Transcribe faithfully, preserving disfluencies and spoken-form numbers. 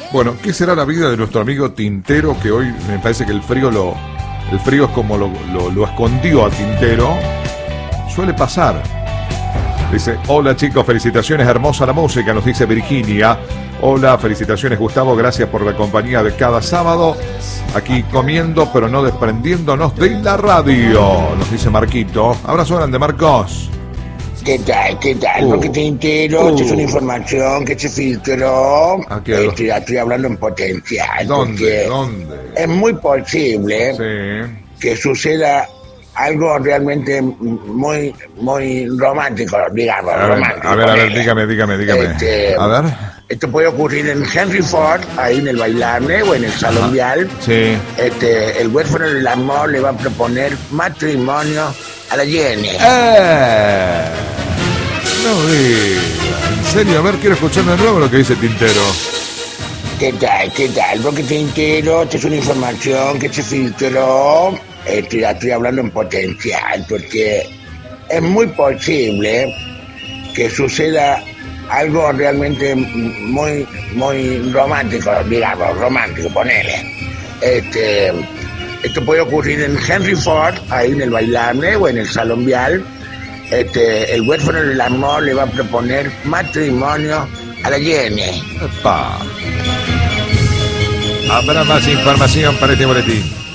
Bueno, ¿qué será la vida de nuestro amigo Tintero? Que hoy me parece que el frío lo, el frío es como lo, lo, lo escondió a Tintero. Suele pasar. Dice, hola chicos, felicitaciones, hermosa la música, nos dice Virginia. Hola, felicitaciones Gustavo, gracias por la compañía de cada sábado. Aquí comiendo, pero no desprendiéndonos de la radio, nos dice Marquito. Abrazo grande, Marcos. ¿Qué tal? ¿Qué tal? Uh, Porque te entero, uh. esta es una información que se filtró. Aquí, estoy, estoy hablando en potencial. ¿Dónde? ¿Dónde? Es muy posible Sí. que suceda algo realmente muy muy romántico, digamos, A ver, romántico. a ver, a ver, dígame, dígame, dígame. Este, A ver. Esto puede ocurrir en Henry Ford, ahí en el bailable o en el Salón Ajá. Vial. Sí. Este, el huérfano del amor le va a proponer matrimonio a la Jenny. ¡Eh! No diga. En serio, a ver, quiero escuchar de nuevo lo que dice Tintero. ¿Qué tal? ¿Qué tal? Porque te entero, esta es una información que se filtró. Estoy, estoy hablando en potencial, porque es muy posible que suceda algo realmente muy muy romántico, digamos, romántico, ponele. Este, esto puede ocurrir en Henry Ford, ahí en el bailable o en el Salón Vial. Este, el huérfano del amor le va a proponer matrimonio a la Jenny. Epa. Habrá más información para este boletín.